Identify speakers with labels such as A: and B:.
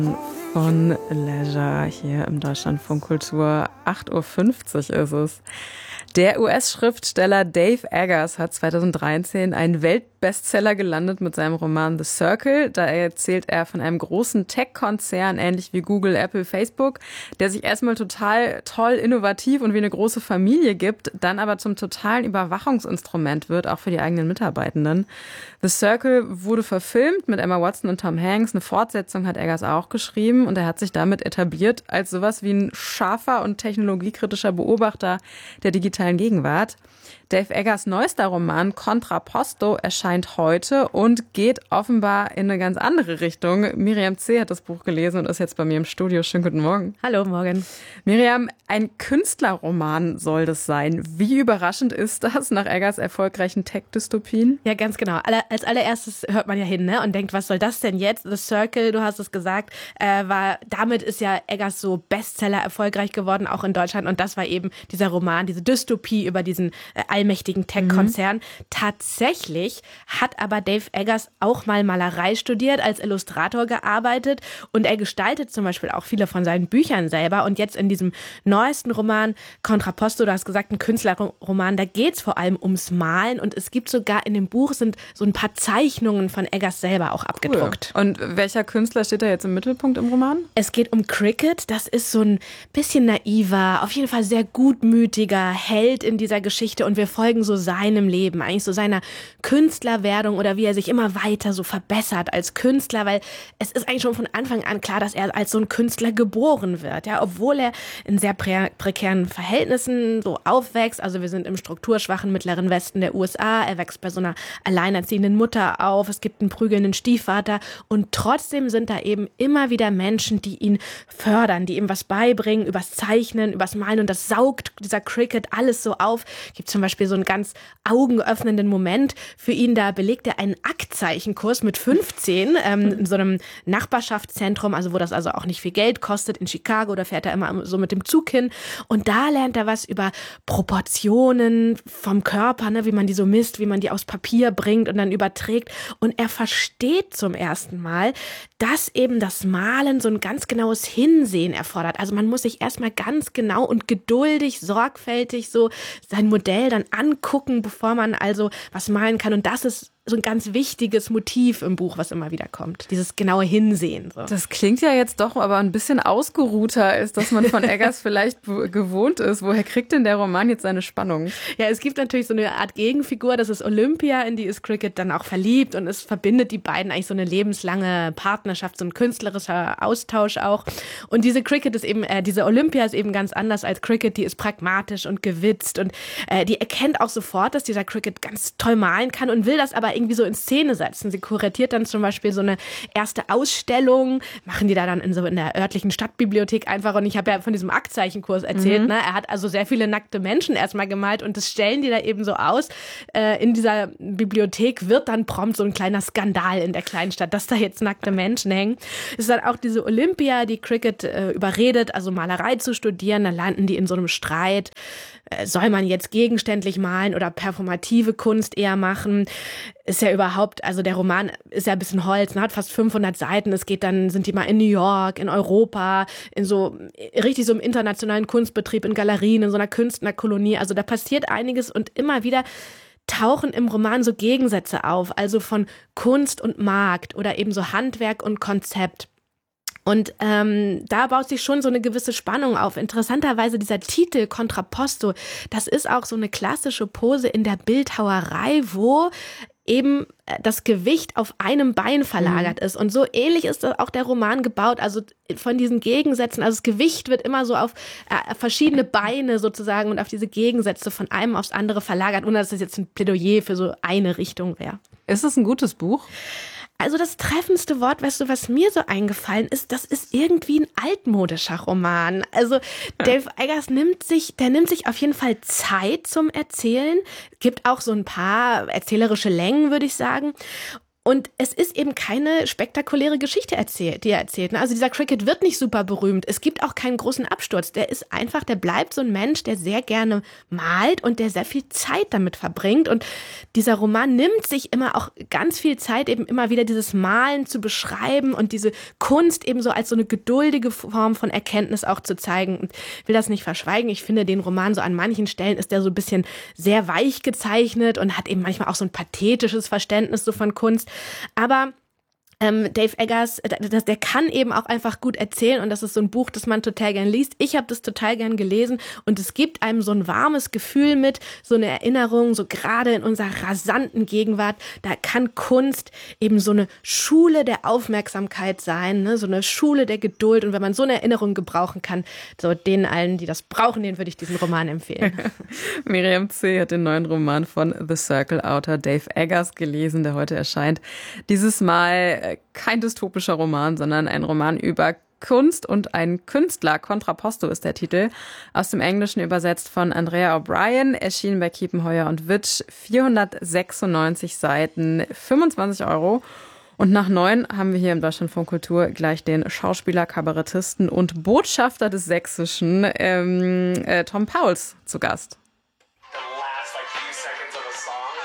A: Von Leisure hier im Deutschlandfunk Kultur. 8.50 Uhr ist es. Der US-Schriftsteller Dave Eggers hat 2013 einen Weltbestseller gelandet mit seinem Roman The Circle. Da erzählt er von einem großen Tech-Konzern, ähnlich wie Google, Apple, Facebook, der sich erstmal total toll, innovativ und wie eine große Familie gibt, dann aber zum totalen Überwachungsinstrument wird, auch für die eigenen Mitarbeitenden. The Circle wurde verfilmt mit Emma Watson und Tom Hanks. Eine Fortsetzung hat Eggers auch geschrieben und er hat sich damit etabliert als sowas wie ein scharfer und technologiekritischer Beobachter der digitalen Gegenwart. Dave Eggers neuester Roman Contrapposto erscheint heute und geht offenbar in eine ganz andere Richtung. Miriam C. hat das Buch gelesen und ist jetzt bei mir im Studio. Schönen guten Morgen.
B: Hallo, morgen.
A: Miriam, ein Künstlerroman soll das sein. Wie überraschend ist das nach Eggers erfolgreichen Tech-Dystopien?
B: Ja, ganz genau. Als allererstes hört man ja hin, ne, und denkt, was soll das denn jetzt? The Circle, du hast es gesagt, damit ist ja Eggers so Bestseller erfolgreich geworden, auch in Deutschland. Und das war eben dieser Roman, diese Dystopie über diesen allmächtigen Tech-Konzern. Tatsächlich hat aber Dave Eggers auch mal Malerei studiert, als Illustrator gearbeitet und er gestaltet zum Beispiel auch viele von seinen Büchern selber. Und jetzt in diesem neuesten Roman Contrapposto, du hast gesagt, ein Künstlerroman, da geht es vor allem ums Malen und es gibt sogar in dem Buch sind so ein paar Zeichnungen von Eggers selber auch abgedruckt.
A: Cool. Und welcher Künstler steht da jetzt im Mittelpunkt im Roman?
B: Es geht um Cricket, das ist so ein bisschen naiver, auf jeden Fall sehr gutmütiger Held in dieser Geschichte und wir folgen so seinem Leben, eigentlich so seiner Künstlerwerdung oder wie er sich immer weiter so verbessert als Künstler, weil es ist eigentlich schon von Anfang an klar, dass er als so ein Künstler geboren wird, ja, obwohl er in sehr prekären Verhältnissen so aufwächst, also wir sind im strukturschwachen Mittleren Westen der USA, er wächst bei so einer alleinerziehenden Mutter auf, es gibt einen prügelnden Stiefvater und trotzdem sind da eben immer wieder Menschen, die ihn fördern, die ihm was beibringen, übers Zeichnen, übers Malen und das saugt dieser Cricket alles so auf. Gibt zum Beispiel so einen ganz augenöffnenden Moment für ihn, da belegt er einen Aktzeichenkurs mit 15 in so einem Nachbarschaftszentrum, also wo das also auch nicht viel Geld kostet, in Chicago, da fährt er immer so mit dem Zug hin und da lernt er was über Proportionen vom Körper, ne, wie man die so misst, wie man die aus Papier bringt und dann überträgt und er versteht zum ersten Mal, dass eben das Malen so ein ganz genaues Hinsehen erfordert. Also man muss sich erstmal ganz genau und geduldig, sorgfältig so sein Modell dann angucken, bevor man also was malen kann. Und das ist so ein ganz wichtiges Motiv im Buch, was immer wieder kommt. Dieses genaue Hinsehen. So.
A: Das klingt ja jetzt doch aber ein bisschen ausgeruhter, als dass man von Eggers vielleicht gewohnt ist. Woher kriegt denn der Roman jetzt seine Spannung?
B: Ja, es gibt natürlich so eine Art Gegenfigur, das ist Olympia, in die ist Cricket dann auch verliebt und es verbindet die beiden eigentlich so eine lebenslange Partnerschaft, so ein künstlerischer Austausch auch. Und diese Olympia ist eben ganz anders als Cricket, die ist pragmatisch und gewitzt und die erkennt auch sofort, dass dieser Cricket ganz toll malen kann und will das aber irgendwie so in Szene setzen. Sie kuratiert dann zum Beispiel so eine erste Ausstellung, machen die da dann in der örtlichen Stadtbibliothek einfach und ich habe ja von diesem Aktzeichenkurs erzählt, ne? Er hat also sehr viele nackte Menschen erstmal gemalt und das stellen die da eben so aus. In dieser Bibliothek wird dann prompt so ein kleiner Skandal in der Kleinstadt, dass da jetzt nackte Menschen hängen. Es ist dann auch diese Olympia, die Cricket überredet, also Malerei zu studieren, dann landen die in so einem Streit. Soll man jetzt gegenständlich malen oder performative Kunst eher machen? Ist ja überhaupt, also der Roman ist ja ein bisschen Holz, hat fast 500 Seiten. Sind die mal in New York, in Europa, in so, richtig so im internationalen Kunstbetrieb, in Galerien, in so einer Künstlerkolonie. Also da passiert einiges und immer wieder tauchen im Roman so Gegensätze auf, also von Kunst und Markt oder eben so Handwerk und Konzept. Und da baut sich schon so eine gewisse Spannung auf. Interessanterweise dieser Titel Contrapposto, das ist auch so eine klassische Pose in der Bildhauerei, wo eben das Gewicht auf einem Bein verlagert ist. Und so ähnlich ist auch der Roman gebaut, also von diesen Gegensätzen. Also das Gewicht wird immer so auf verschiedene Beine sozusagen und auf diese Gegensätze von einem aufs andere verlagert, ohne dass das jetzt ein Plädoyer für so eine Richtung wäre.
A: Ist es ein gutes Buch?
B: Also das treffendste Wort, weißt du, was mir so eingefallen ist, das ist irgendwie ein altmodischer Roman. Also Dave Eggers nimmt sich auf jeden Fall Zeit zum Erzählen. Gibt auch so ein paar erzählerische Längen, würde ich sagen. Und es ist eben keine spektakuläre Geschichte die er erzählt. Also dieser Cricket wird nicht super berühmt. Es gibt auch keinen großen Absturz. Der bleibt so ein Mensch, der sehr gerne malt und der sehr viel Zeit damit verbringt. Und dieser Roman nimmt sich immer auch ganz viel Zeit, eben immer wieder dieses Malen zu beschreiben und diese Kunst eben so als so eine geduldige Form von Erkenntnis auch zu zeigen. Und ich will das nicht verschweigen. Ich finde den Roman so an manchen Stellen ist der so ein bisschen sehr weich gezeichnet und hat eben manchmal auch so ein pathetisches Verständnis so von Kunst. Aber Dave Eggers, der kann eben auch einfach gut erzählen und das ist so ein Buch, das man total gern liest. Ich habe das total gern gelesen und es gibt einem so ein warmes Gefühl mit, so eine Erinnerung, so gerade in unserer rasanten Gegenwart, da kann Kunst eben so eine Schule der Aufmerksamkeit sein, ne? So eine Schule der Geduld und wenn man so eine Erinnerung gebrauchen kann, so denen allen, die das brauchen, denen würde ich diesen Roman empfehlen.
A: Miriam C. hat den neuen Roman von The Circle-Autor Dave Eggers gelesen, der heute erscheint. Dieses Mal kein dystopischer Roman, sondern ein Roman über Kunst und ein Künstler. Contrapposto ist der Titel. Aus dem Englischen übersetzt von Andrea O'Brien, erschienen bei Kiepenheuer und Witsch. 496 Seiten, 25 €. Und nach 9 haben wir hier im Deutschlandfunk Kultur gleich den Schauspieler, Kabarettisten und Botschafter des Sächsischen, Tom Pauls, zu Gast.